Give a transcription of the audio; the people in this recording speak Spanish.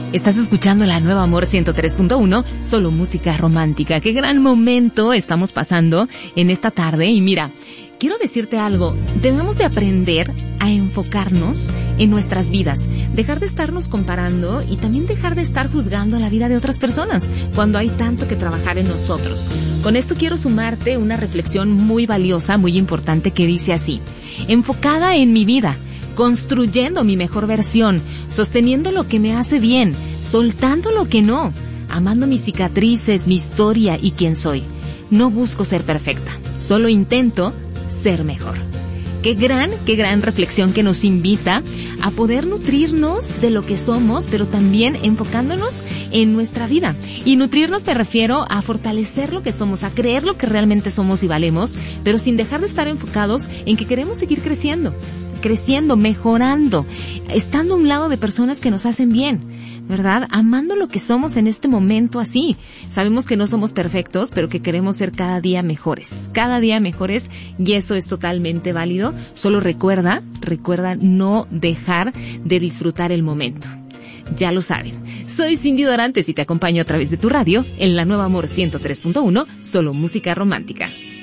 Estás escuchando la Nueva Amor 103.1, solo música romántica. Qué gran momento estamos pasando en esta tarde. Y mira, quiero decirte algo. Debemos de aprender a enfocarnos en nuestras vidas. Dejar de estarnos comparando y también dejar de estar juzgando la vida de otras personas cuando hay tanto que trabajar en nosotros. Con esto quiero sumarte una reflexión muy valiosa, muy importante, que dice así: enfocada en mi vida, construyendo mi mejor versión, sosteniendo lo que me hace bien, soltando lo que no, amando mis cicatrices, mi historia y quién soy. No busco ser perfecta, solo intento ser mejor. Qué gran reflexión que nos invita a poder nutrirnos de lo que somos, pero también enfocándonos en nuestra vida. Y nutrirnos me refiero a fortalecer lo que somos, a creer lo que realmente somos y valemos, pero sin dejar de estar enfocados en que queremos seguir creciendo, mejorando, estando a un lado de personas que nos hacen bien, ¿verdad? Amando lo que somos en este momento así. Sabemos que no somos perfectos, pero que queremos ser cada día mejores, y eso es totalmente válido. Solo recuerda no dejar de disfrutar el momento. Ya lo saben. Soy Cindy Dorantes y te acompaño a través de tu radio en la Nueva Amor 103.1, solo música romántica.